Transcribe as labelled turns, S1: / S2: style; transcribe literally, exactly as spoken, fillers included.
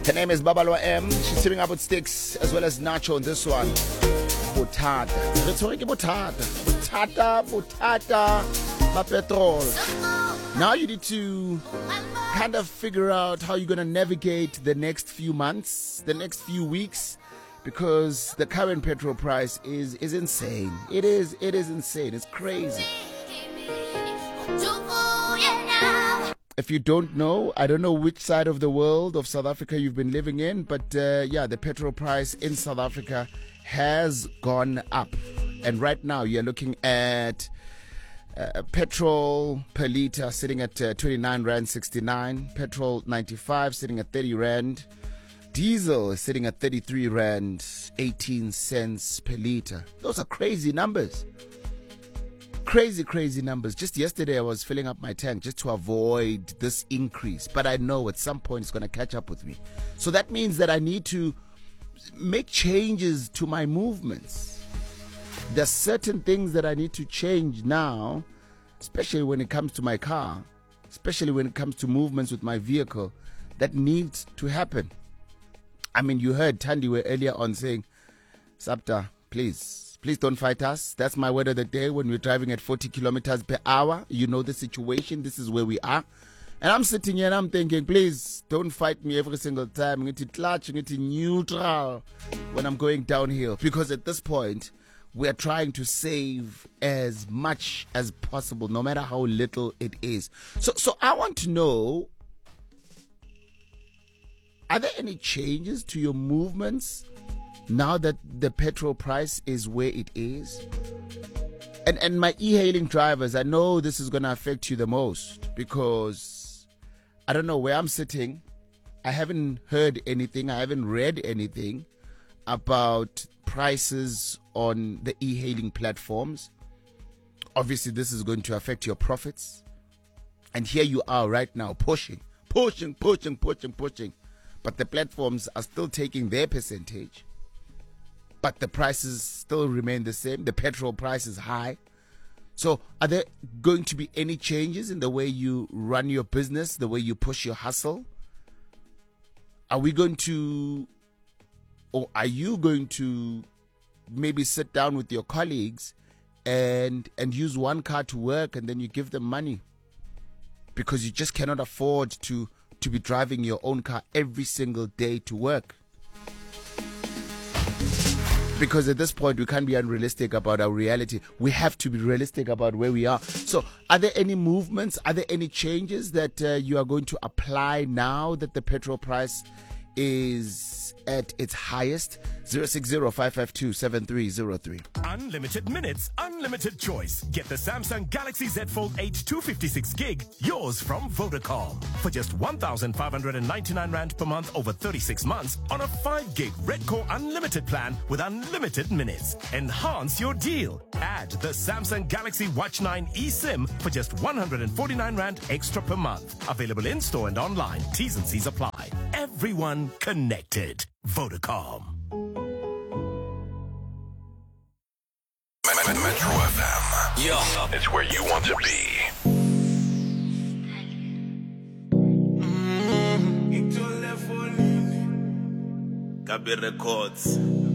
S1: Her name is Babalwa M. She's teaming up with Sticks as well as Nacho on this one. Botata. Rhetoric botata. Botata, botata, ba petrol. Now you need to kind of figure out how you're going to navigate the next few months, the next few weeks, because the current petrol price is is insane. It is it is insane. It's crazy. If you don't know, I don't know which side of the world of South Africa you've been living in, but uh, yeah, the petrol price in South Africa has gone up. And right now you're looking at uh, petrol per litre sitting at uh, twenty-nine rand sixty-nine, petrol ninety-five sitting at thirty rand, diesel is sitting at thirty-three rand eighteen cents per litre. Those are crazy numbers. Crazy, crazy numbers. Just yesterday I was filling up my tank just to avoid this increase. But I know at some point it's going to catch up with me. So that means that I need to make changes to my movements. There's certain things that I need to change now, especially when it comes to my car, especially when it comes to movements with my vehicle, that needs to happen. I mean, you heard Tandiwe earlier on saying, Sabta, please, Please don't fight us. That's my word of the day. When we're driving at forty kilometers per hour, you know the situation. This is where we are. And I'm sitting here and I'm thinking, please don't fight me every single time. I'm going to clutch, I'm going to neutral when I'm going downhill. Because at this point, we're trying to save as much as possible, no matter how little it is. So, so I want to know, are there any changes to your movements now that the petrol price is where it is? And and my e-hailing drivers, I know this is going to affect you the most because I don't know where I'm sitting. I haven't heard anything. I haven't read anything about prices on the e-hailing platforms. Obviously, this is going to affect your profits. And here you are right now pushing, pushing, pushing, pushing, pushing. But the platforms are still taking their percentage. But the prices still remain the same. The petrol price is high. So are there going to be any changes in the way you run your business, the way you push your hustle? Are we going to, or are you going to maybe sit down with your colleagues and and use one car to work and then you give them money? Because you just cannot afford to, to be driving your own car every single day to work. Because at this point, we can't be unrealistic about our reality. We have to be realistic about where we are. So are there any movements? Are there any changes that uh, you are going to apply now that the petrol price is at its highest? zero six zero, five five two, seven three zero three.
S2: Unlimited minutes, unlimited choice. Get the Samsung Galaxy Z Fold eight two fifty-six gig, yours from Vodacom. For just one thousand five hundred ninety-nine rand per month over thirty-six months on a five gig Red Core Unlimited plan with unlimited minutes. Enhance your deal. Add the Samsung Galaxy Watch nine eSIM for just one hundred forty-nine rand extra per month. Available in-store and online. T's and C's apply. Everyone connected. Vodacom.
S3: Metro F M. Yeah. It's where you want to be.
S4: Gabi Records.